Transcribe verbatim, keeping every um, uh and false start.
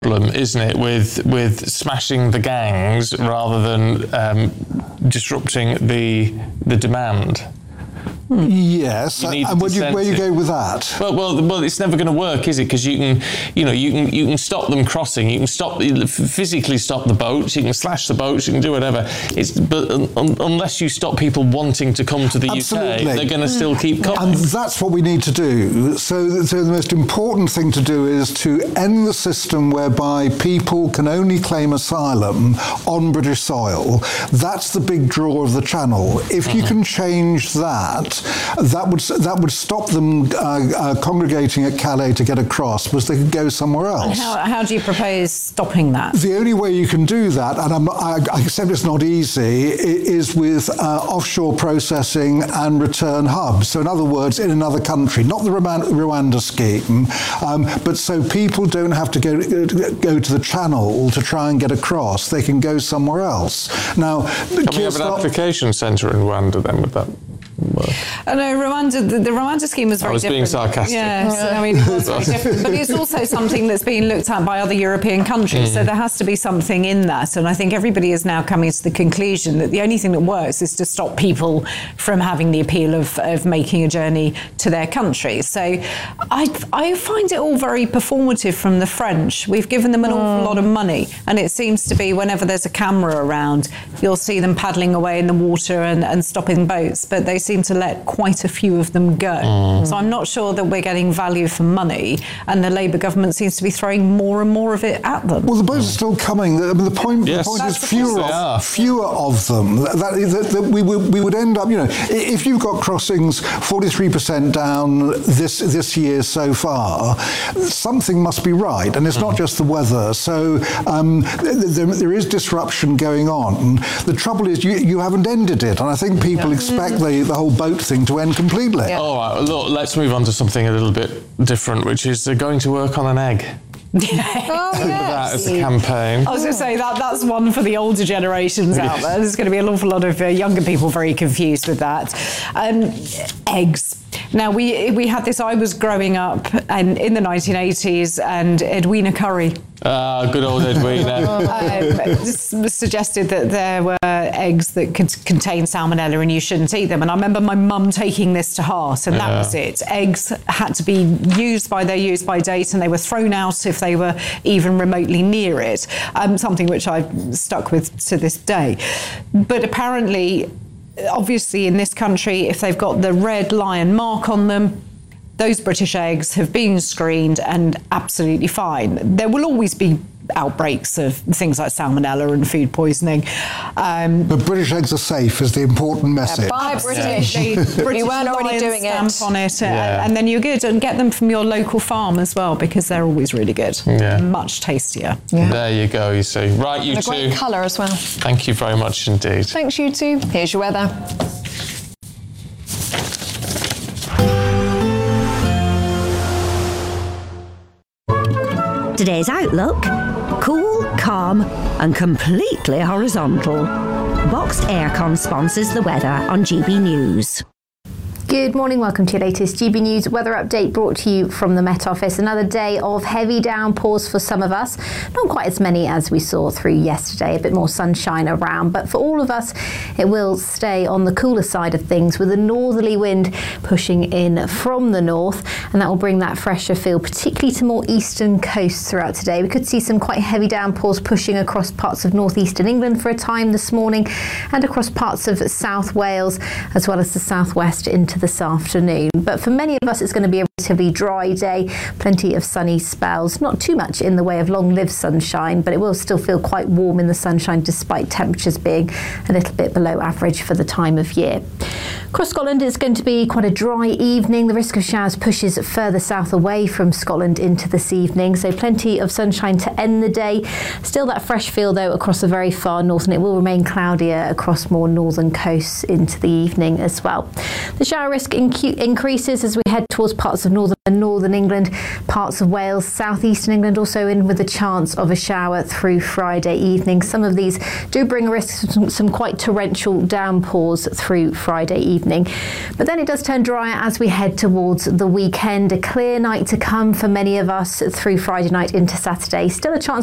problem, isn't it, with with smashing the gangs rather than um, disrupting the the demand? Hmm. Yes, and uh, where, you, where you go with that? Well, well, well, it's never going to work, is it? Because you can, you know, you can you can stop them crossing. You can stop physically stop the boats. You can slash the boats. You can do whatever. It's but un, unless you stop people wanting to come to the Absolutely. U K, they're going to still keep coming. And that's what we need to do. So, so the most important thing to do is to end the system whereby people can only claim asylum on British soil. That's the big draw of the Channel. If mm-hmm. you can change that. That would that would stop them uh, uh, congregating at Calais to get across, because they could go somewhere else. How, how do you propose stopping that? The only way you can do that, and I'm, I, I accept it's not easy, is with uh, offshore processing and return hubs. So in other words, in another country, not the Rwanda scheme, um, but so people don't have to go go to the Channel to try and get across. They can go somewhere else. Now, can we have an application centre in Rwanda then with that? I know Rwanda. The, the Rwanda scheme was very different. I was different. being sarcastic. Yes, yeah. I mean it was very different. But it's also something that's being looked at by other European countries. Mm. So there has to be something in that. And I think everybody is now coming to the conclusion that the only thing that works is to stop people from having the appeal of, of making a journey to their country. So I I find it all very performative from the French. We've given them an mm. awful lot of money, and it seems to be whenever there's a camera around, you'll see them paddling away in the water and, and stopping boats. But they seem to let quite a few of them go. Mm. So I'm not sure that we're getting value for money, and the Labour government seems to be throwing more and more of it at them. Well, the boats are still coming. The, the point, yes. the point is fewer of, fewer of them. That, that, that we, would, we would end up, you know, if you've got crossings forty-three percent down this this year so far, something must be right, and it's mm. not just the weather. So um, there, there is disruption going on. The trouble is you, you haven't ended it, and I think people yeah. expect the, the whole boat thing to end completely. Yeah. All right, look, let's move on to something a little bit different, which is uh, going to work on an egg. Yeah. Oh, yes. That as a campaign. I was going to say that that's one for the older generations out there. There's going to be an awful lot of uh, younger people very confused with that. Um, eggs. Now, we we had this, I was growing up and in the nineteen eighties, and Edwina Currie. Ah, good old Edwina. um, suggested that there were eggs that could contain salmonella and you shouldn't eat them. And I remember my mum taking this to heart, and yeah. that was it. Eggs had to be used by their use-by date, and they were thrown out if they were even remotely near it, um, something which I've stuck with to this day. But apparently, obviously in this country, if they've got the red lion mark on them, those British eggs have been screened and absolutely fine. There will always be outbreaks of things like salmonella and food poisoning. Um, but British eggs are safe is the important message. Yeah, buy British. Yeah. British you weren't already doing it. On it yeah. And then you're good. And get them from your local farm as well, because they're always really good. Yeah. Much tastier. Yeah. There you go, you see. Right, you and a two. A great colour as well. Thank you very much indeed. Thanks, you two. Here's your weather. Today's outlook: cool, calm and completely horizontal. Boxed Aircon sponsors the weather on G B News. Good morning, welcome to your latest G B News weather update brought to you from the Met Office. Another day of heavy downpours for some of us. Not quite as many as we saw through yesterday, a bit more sunshine around, but for all of us it will stay on the cooler side of things with a northerly wind pushing in from the north, and that will bring that fresher feel particularly to more eastern coasts throughout today. We could see some quite heavy downpours pushing across parts of northeastern England for a time this morning and across parts of South Wales as well as the southwest into this afternoon. But for many of us it's going to be a relatively dry day, plenty of sunny spells, not too much in the way of long-lived sunshine, but it will still feel quite warm in the sunshine despite temperatures being a little bit below average for the time of year. Across Scotland it's going to be quite a dry evening. The risk of showers pushes further south away from Scotland into this evening, so plenty of sunshine to end the day. Still that fresh feel though across the very far north, and it will remain cloudier across more northern coasts into the evening as well. The shower risk incu- increases as we head towards parts of of northern and northern England, parts of Wales, southeastern England also in with a chance of a shower through Friday evening. Some of these do bring a risk of some, some quite torrential downpours through Friday evening. But then it does turn drier as we head towards the weekend. A clear night to come for many of us through Friday night into Saturday. Still a chance